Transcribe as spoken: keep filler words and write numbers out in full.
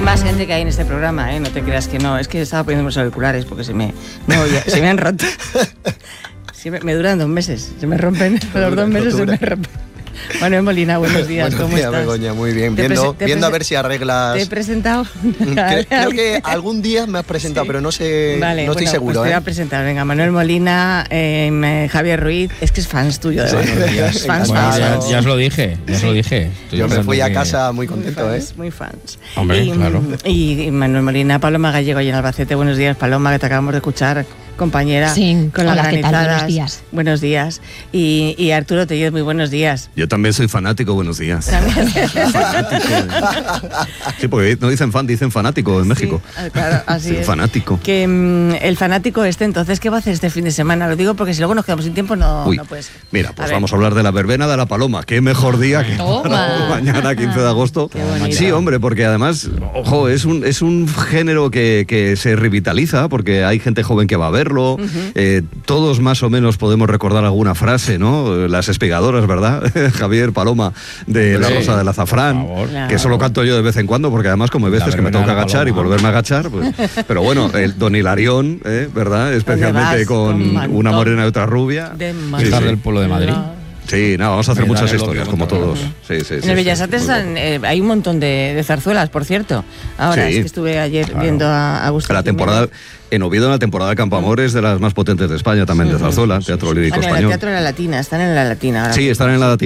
más gente que hay en este programa, ¿eh? No te creas que no. Es que estaba poniendo los auriculares porque se me, no, ya, se me han roto. Sí, me, me duran dos meses. Se me rompen los dos meses, se me rompen. Manuel Molina, buenos días, buenos ¿cómo días, estás? Begoña, muy bien, Te viendo, prese- viendo a prese- ver si arreglas... ¿Te he presentado? Creo, creo que algún día me has presentado, Sí. pero no sé, Vale, no estoy bueno, seguro. Pues te voy ¿eh? a presentar, venga, Manuel Molina, eh, Javier Ruiz, es que es fans tuyo, de Sí. verdad. Días. Fans, Bueno, fans, ya- fans. Ya os lo dije, ya os lo dije. Estoy Yo me pensando fui a que- casa muy Muy contento, ¿eh? fans, muy fans. Hombre, y, claro. Y, y Manuel Molina, Paloma Gallego y en Albacete, buenos días, Paloma, que te acabamos de escuchar, compañera, Sí, con las hola, ¿qué tal? granizadas. Buenos días. Buenos días. Y, y Arturo Tellez, muy buenos días. Yo también soy fanático, buenos días. También. Fanático. Sí, porque no dicen fan, dicen fanático en México. Sí, claro, así Sí, es. fanático. Que mm, el fanático este, entonces, ¿qué va a hacer este fin de semana? Lo digo porque si luego nos quedamos sin tiempo, no, Uy, no puedes. mira, pues A ver. vamos a hablar de la verbena de la Paloma. Qué mejor día que Toma. mañana, quince de agosto. Qué bonito. Sí, hombre, porque además, ojo, es un, es un género que, que se revitaliza, porque hay gente joven que va a verlo. eh, todos más o menos podemos recordar alguna frase, ¿no? Las espigadoras, ¿verdad? Javier, Paloma, de La Hombre, Rosa del Azafrán, por favor. que eso lo canto yo de vez en cuando, porque además como hay veces La que me verbena tengo que de la agachar y Paloma. volverme a agachar, pues, pero bueno, el Don Hilarión, ¿eh? ¿verdad? Especialmente vas con con mantón una morena y otra rubia. De Sí, Estar sí. del pueblo de Madrid. Sí, nada, vamos a hacer Me muchas dan el historias, opio como contra todos. la Sí, sí, sí, En sí, el Bellas Artes muy están, eh, hay un montón de, de zarzuelas, por cierto. Ahora, Sí. es que estuve ayer Claro. viendo a Agustín. La temporada, en Oviedo, en la temporada de Campoamor es de las más potentes de España también, de zarzuela, teatro lírico En el español. teatro de la Latina, están en la Latina ahora. Sí, están en la